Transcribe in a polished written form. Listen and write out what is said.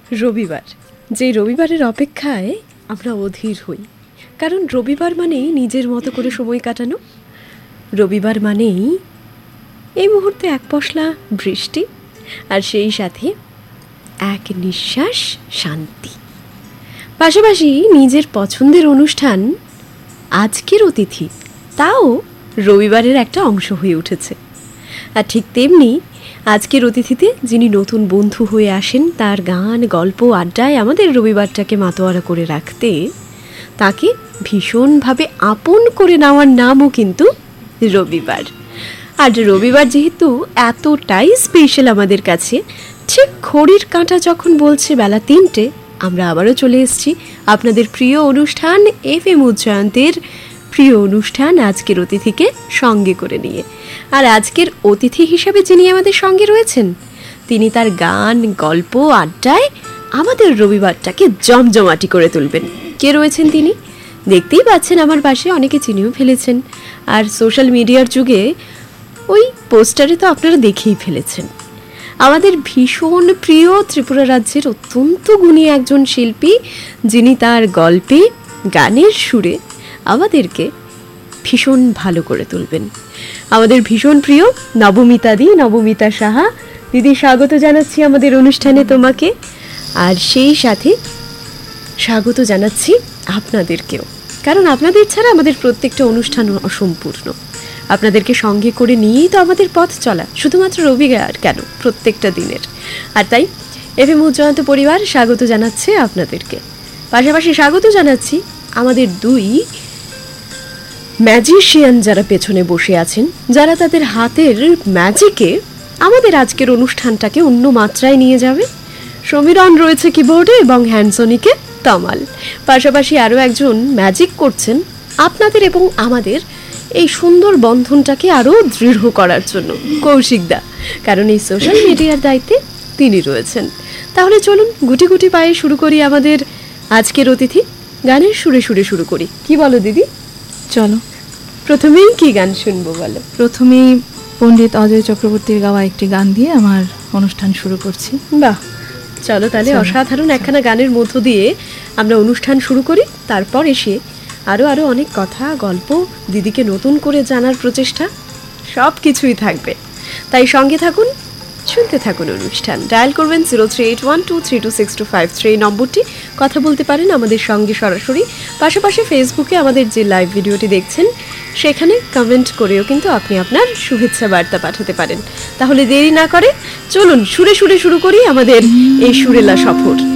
রবিবার, যে রবিবারের অপেক্ষায় আমরা অধীর হই, কারণ রবিবার মানেই নিজের মতো করে সময় কাটানো। রবিবার মানেই এই মুহূর্তে এক পশলা বৃষ্টি, আর সেই সাথে এক নিঃশ্বাস শান্তি। পাশাপাশি নিজের পছন্দের অনুষ্ঠান আজকের অতিথি, তাও রবিবারের একটা অংশ হয়ে উঠেছে। আর ঠিক তেমনি আজকের অতিথিতে যিনি নতুন বন্ধু হয়ে আসেন, তার গান, গল্প, আড্ডায় আমাদের রবিবারটাকে মাতোয়ারা করে রাখতে, তাকে ভীষণভাবে আপন করে নেওয়ার নামও কিন্তু রবিবার। আর রবিবার যেহেতু এতটাই স্পেশাল আমাদের কাছে, ঠিক ঘড়ির কাঁটা যখন বলছে বেলা 3টে, আমরা আবারও চলে এসেছি আপনাদের প্রিয় অনুষ্ঠান FM উজ্জয়ন্তের প্রিয় অনুষ্ঠান আজকের অতিথিকে সঙ্গে করে নিয়ে। আর আজকের অতিথি হিসাবে যিনি আমাদের সঙ্গে রয়েছেন, তিনি তার গান, গল্প, আড্ডায় আমাদের রবিবারটাকে জমজমাটি করে তুলবেন। কে রয়েছেন তিনি? দেখতেই পাচ্ছেন আমার পাশে, অনেকে চিনেও ফেলেছেন, আর সোশ্যাল মিডিয়ার যুগে ওই পোস্টারে তো আপনারা দেখেই ফেলেছেন। আমাদের ভীষণ প্রিয় ত্রিপুরা রাজ্যের অত্যন্ত গুণী একজন শিল্পী, যিনি তার গল্পে, গানের সুরে আমাদেরকে ভীষণ ভালো করে তুলবেন। আমাদের ভীষণ প্রিয় নবমিতা সাহা দিদি, স্বাগত জানাচ্ছি আমাদের অনুষ্ঠানে তোমাকে। আর সেই সাথে স্বাগত জানাচ্ছি আপনাদেরকেও, কারণ আপনাদের ছাড়া আমাদের প্রত্যেকটা অনুষ্ঠান অসম্পূর্ণ। আপনাদেরকে সঙ্গে করে নিয়েই তো আমাদের পথ চলা, শুধুমাত্র রবিবার কেন, প্রত্যেকটা দিনের। আর তাই FM উজ্জয়ন্ত পরিবার স্বাগত জানাচ্ছে আপনাদেরকে। পাশাপাশি স্বাগত জানাচ্ছি আমাদের দুই ম্যাজিশিয়ান যারা পেছনে বসে আছেন, যারা তাদের হাতের ম্যাজিকে আমাদের আজকের অনুষ্ঠানটাকে অন্য মাত্রায় নিয়ে যাবে। সমীরণ রয়েছে কিবোর্ডে এবং হ্যান্ডসনিকে তামাল। পাশাপাশি আরও একজন ম্যাজিক করছেন আপনাদের এবং আমাদের এই সুন্দর বন্ধনটাকে আরও দৃঢ় করার জন্য, কৌশিকদা, কারণ এই সোশ্যাল মিডিয়ার দায়িত্বে তিনি রয়েছেন। তাহলে চলুন গুটি গুটি পায়ে শুরু করি আমাদের আজকের অতিথি। গানের সুরে সুরে শুরু করি, কি বলো দিদি? চলো, প্রথমেই কি গান শুনবো বলো? প্রথমেই পণ্ডিত অজয় চক্রবর্তীর গাওয়া একটি গান দিয়ে আমার অনুষ্ঠান শুরু করছি। বাহ, চলো তাহলে অসাধারণ একখানা গানের মধ্য দিয়ে আমরা অনুষ্ঠান শুরু করি। তারপর এসে আরও অনেক কথা, গল্প, দিদিকে নতুন করে জানার প্রচেষ্টা, সব কিছুই থাকবে। তাই সঙ্গে থাকুন, শুনতে থাকুন অনুষ্ঠান। ডায়াল করবেন 0381232625 নম্বরটি, কথা বলতে পারেন আমাদের সঙ্গে সরাসরি। পাশাপাশি ফেসবুকে আমাদের যে লাইভ ভিডিওটি দেখছেন, সেখানে কমেন্ট করেও কিন্তু আপনি আপনার শুভেচ্ছা বার্তা পাঠাতে পারেন। তাহলে দেরি না করে চলুন সুরে সুরে শুরু করি আমাদের এই সুরেলা সফর।